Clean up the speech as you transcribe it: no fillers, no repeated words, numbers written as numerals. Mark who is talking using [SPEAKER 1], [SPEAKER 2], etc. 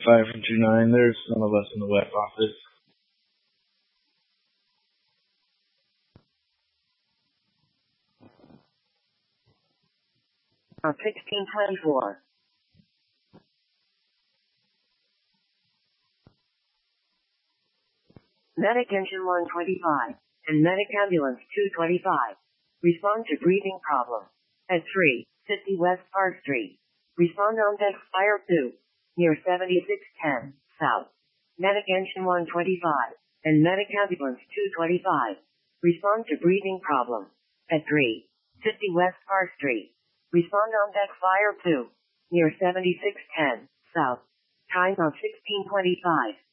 [SPEAKER 1] 529. There's some of us in the West office.
[SPEAKER 2] On 1624. Medic Engine 125 and Medic Ambulance 225. Respond to breathing problem. At 350 West Park Street. Respond on deck Fire 2. Near 7610 South. Medic Engine 125 and Medic Ambulance 225. Respond to breathing problem. At 350 West Park Street. Respond on deck Fire 2. Near 7610 South. Time of 1625.